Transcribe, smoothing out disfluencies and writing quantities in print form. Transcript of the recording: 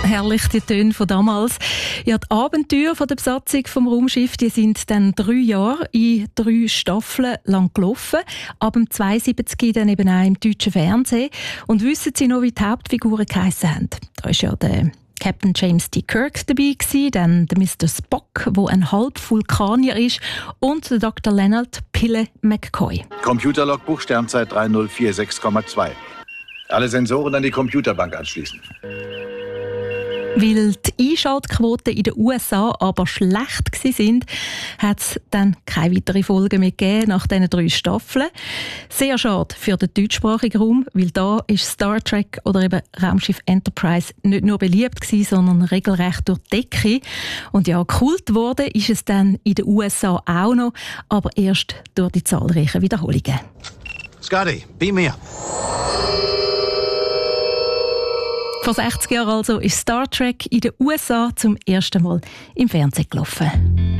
Herrlich, die Töne von damals. Ja, die Abenteuer von der Besatzung vom Raumschiff, die sind dann 3 Jahre in 3 Staffeln lang gelaufen. Ab dem 72 dann eben auch im deutschen Fernsehen. Und wissen Sie noch, wie die Hauptfiguren geheissen haben? Da ist ja der Captain James T. Kirk dabei gewesen, dann der Mr. Spock, der ein Halb-Vulkanier ist, und der Dr. Leonard Pille McCoy. Computerlogbuch Sternzeit 3046,2. Alle Sensoren an die Computerbank anschließen. Weil die Einschaltquoten in den USA aber schlecht waren, hat es dann keine weiteren Folgen mehr gegeben nach diesen 3 Staffeln. Sehr schade für den deutschsprachigen Raum, weil da ist Star Trek oder eben Raumschiff Enterprise nicht nur beliebt gewesen, sondern regelrecht durch die Decke. Und ja, Kult geworden ist es dann in den USA auch noch, aber erst durch die zahlreichen Wiederholungen. Scotty, beam me up. Vor 60 Jahren also ist Star Trek in den USA zum ersten Mal im Fernsehen gelaufen.